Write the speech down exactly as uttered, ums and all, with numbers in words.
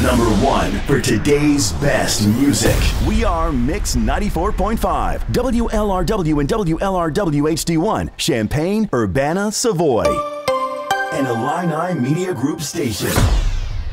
number one for today's best music. We are Mix ninety-four point five, W L R W and W L R W H D one, Champaign, Urbana, Savoy, an Illini Media Group station.